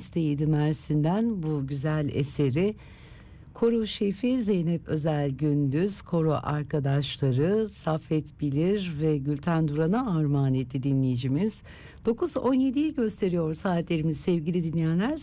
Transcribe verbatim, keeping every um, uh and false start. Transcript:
isteğiydi Mersin'den bu güzel eseri. Koro şefi Zeynep Özel Gündüz, koro arkadaşları Saffet Bilir ve Gülten Duran'a armağan etti dinleyicimiz. dokuz on yediyi gösteriyor saatlerimiz sevgili dinleyenler.